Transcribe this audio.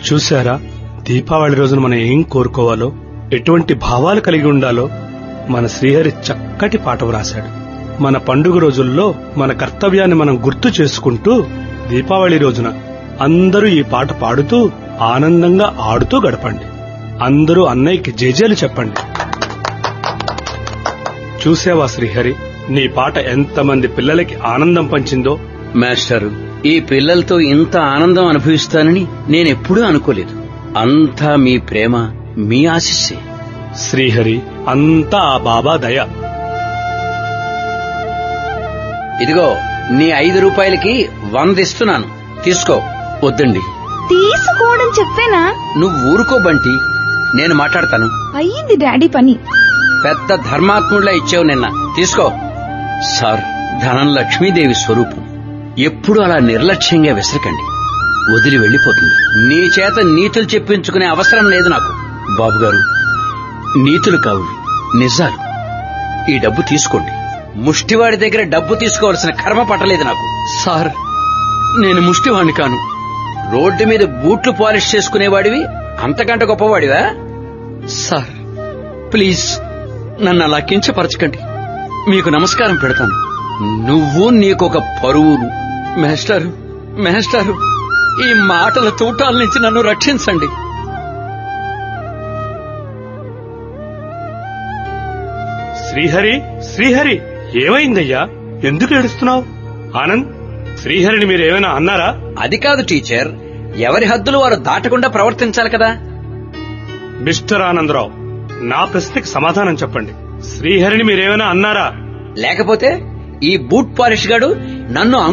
చూశారా, దీపావళి రోజున మనం ఏం కోరుకోవాలో, ఎటువంటి భావాలు కలిగి ఉండాలో మన శ్రీహరి చక్కటి పాట వ్రాశాడు. మన పండుగ రోజుల్లో మన కర్తవ్యాన్ని మనం గుర్తు చేసుకుంటూ దీపావళి రోజున అందరూ ఈ పాట పాడుతూ ఆనందంగా ఆడుతూ గడపండి. అందరూ అన్నయ్యకి జేజేలు చెప్పండి. చూసావా శ్రీహరి, నీ పాట ఎంతమంది పిల్లలకి ఆనందం పంచిందో. మాస్టారు, ఈ పిల్లలతో ఇంత ఆనందం అనుభవిస్తానని నేనెప్పుడూ అనుకోలేదు. అంతా మీ ప్రేమ, మీ ఆశీస్సే. శ్రీహరి, అంతా ఆ బాబా దయ. ఇదిగో నీ 5 రూపాయలకి 100 ఇస్తున్నాను, తీసుకో. వద్దండి. తీసుకోవడం చెప్పేనా? నువ్వు ఊరుకో బంటి, నేను మాట్లాడతాను. అయ్యింది డాడీ పని. పెద్ద ధర్మాత్ముడిలా ఇచ్చావు నిన్న, తీసుకో. సార్, ధనం లక్ష్మీదేవి స్వరూపం. ఎప్పుడు అలా నిర్లక్ష్యంగా విసరకండి, వదిలి వెళ్లిపోతుంది. నీ చేత నీతులు చెప్పించుకునే అవసరం లేదు నాకు. బాబుగారు, నీతులు కావు, నిజాలు. ఈ డబ్బు తీసుకోండి. ముష్టివాడి దగ్గర డబ్బు తీసుకోవాల్సిన కర్మ పట్టలేదు నాకు. సార్, నేను ముష్టివాణ్ణి కాను. రోడ్డు మీద బూట్లు పాలిష్ చేసుకునేవాడివి అంతకంటే గొప్పవాడివా? సార్, ప్లీజ్ నన్ను అలా కించపరచకండి. మీకు నమస్కారం పెడతాను. నువ్వు నీకొక పరువును. మేస్టారు, ఈ మాటల తూటాల నుంచి నన్ను రక్షించండి. శ్రీహరి, ఏమైందయ్యా? ఎందుకు ఏడుస్తున్నావు? ఆనంద్, శ్రీహరిని మీరేమైనా అన్నారా? అది కాదు టీచర్, ఎవరి హద్దులు వారు దాటకుండా ప్రవర్తించాలి కదా. మిస్టర్ ఆనందరావు, నా ప్రశ్నకి సమాధానం చెప్పండి. శ్రీహరిని మీరేమైనా అన్నారా? లేకపోతే ఈ బూట్ పాలిష్ గాడు నన్ను